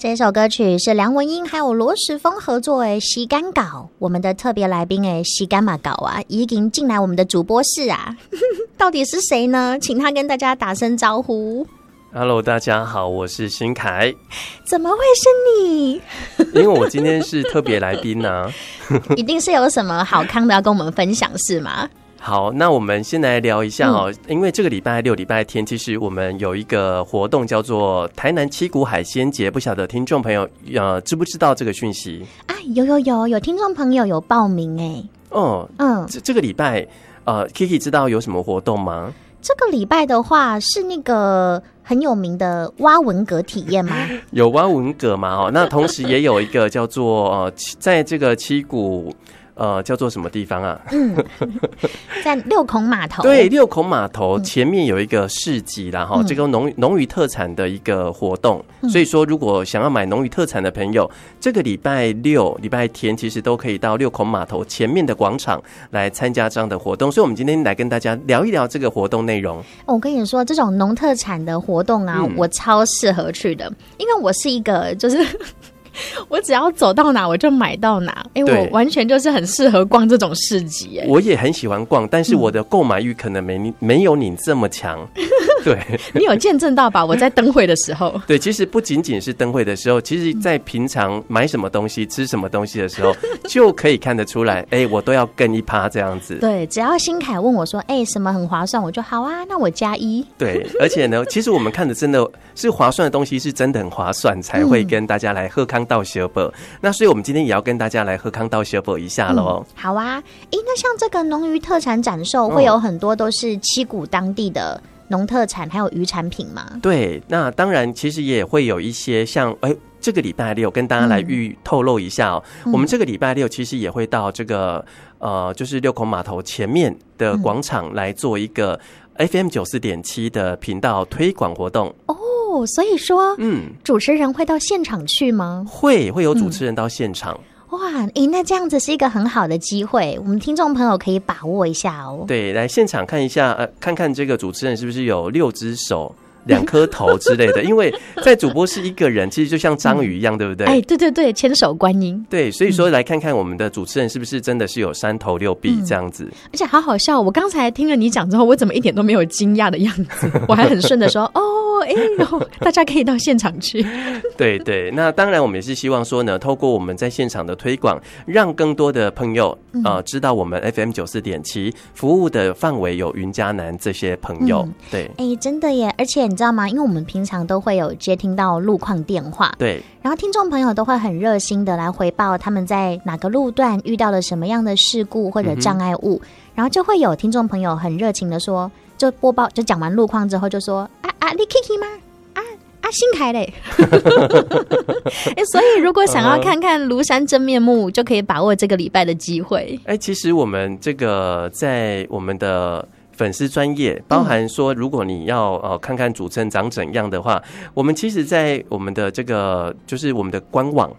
这首歌曲是梁文音还有罗时丰合作的《时间到》，我们的特别来宾时间嘛到啊，已经进来我们的主播室啊，到底是谁呢？请他跟大家打声招呼。 Hello， 大家好，我是新凯。 怎么会是你？ 因为我今天是特别来宾啊， 一定是有什么好康的要跟我们分享是吗？ 好，那我们先来聊一下因为这个礼拜六、礼拜天，其实我们有一个活动叫做台南七股海鲜节，不晓得听众朋友知不知道这个讯息啊？有听众朋友有报名这个礼拜Kiki 知道有什么活动吗？ 这个礼拜的话是那个很有名的蛙文蛤体验吗？ 有蛙文蛤嘛那同时也有一个叫做在这个七股叫做什么地方啊？ 在六孔码头。 对，六孔码头前面有一个市集啦这个农渔特产的一个活动。所以说，如果想要买农渔特产的朋友，这个礼拜六、礼拜天其实都可以到六孔码头前面的广场来参加这样的活动。所以我们今天来跟大家聊一聊这个活动内容。 我跟你说，这种农特产的活动啊，我超适合去的，因为我是一个就是我只要走到哪我就买到哪，我完全就是很适合逛这种市集。 我也很喜欢逛，但是我的购买欲可能没有你这么强。对， 你有见证到吧？我在灯会的时候。 对，其实不仅仅是灯会的时候，其实在平常买什么东西、吃什么东西的时候，就可以看得出来，我都要跟一趴这样子。 对，只要新凯问我说，什么很划算，我就好啊，那我加1。 对，而且呢，其实我们看的真的是划算的东西，是真的很划算，才会跟大家来喝康道小宝。那所以我们今天也要跟大家来喝康道小宝一下咯。 好啊，那像这个农渔特产展售会有很多都是七股当地的农特产还有渔产品吗？ 对，那当然其实也会有一些像这个礼拜六跟大家来透露一下我们这个礼拜六其实也会到这个就是六孔码头前面的广场来做一个 FM 94.7 的频道推广活动所以说主持人会到现场去吗？ 会有主持人到现场。 哇，那这样子是一个很好的机会，我们听众朋友可以把握一下对，来现场看一下看看这个主持人是不是有6只手2颗头之类的，因为在主播是一个人，其实就像章鱼一样，对不对？ 对，千手观音。对， 所以说来看看我们的主持人是不是真的是有3头6臂这样子。 而且好好笑，我刚才听了你讲之后，我怎么一点都没有惊讶的样子？我还很顺的说大家可以到现场去。 对，那当然我们也是希望说呢，透过我们在现场的推广，让更多的朋友知道我们 FM 94.7服务的范围有云嘉南这些朋友。对， 真的耶！而且你知道吗？因为我们平常都会有接听到路况电话， 对， 然后听众朋友都会很热心的来回报他们在哪个路段遇到了什么样的事故或者障碍物，然后就会有听众朋友很热情的说，就播报就讲完路况之后就说你 Kiki 吗？新凯嘞。所以如果想要看看庐山真面目，就可以把握这个礼拜的机会。 其实我们这个在我们的粉丝专页包含说，如果你要看看主持人长怎样的话，我们其实在我们的这个就是我们的官网